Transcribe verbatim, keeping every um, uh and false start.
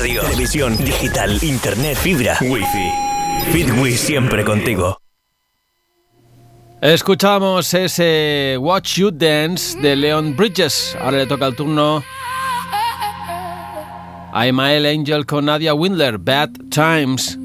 radio, televisión, digital, internet, fibra, wifi. Fitwi siempre contigo. Escuchamos ese Watch You Dance de Leon Bridges. Ahora le toca el turno a Emael Angel con Nadia Windler, Bad Times.